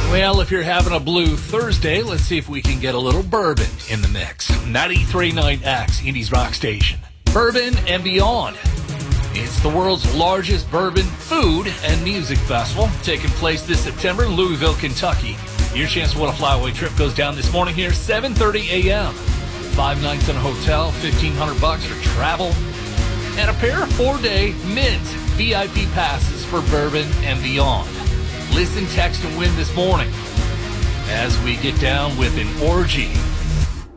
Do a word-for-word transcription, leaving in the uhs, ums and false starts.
Well, if you're having a blue Thursday, let's see if we can get a little bourbon in the mix. ninety-three point nine X, Indies Rock Station. Bourbon and Beyond. It's the world's largest bourbon, food, and music festival, taking place this September in Louisville, Kentucky. Your chance to win a flyaway trip goes down this morning here, seven thirty a.m. Five nights in a hotel, fifteen hundred bucks for travel, and a pair of four-day Mint V I P passes for Bourbon and Beyond. Listen, text, and win this morning as we get down with an orgy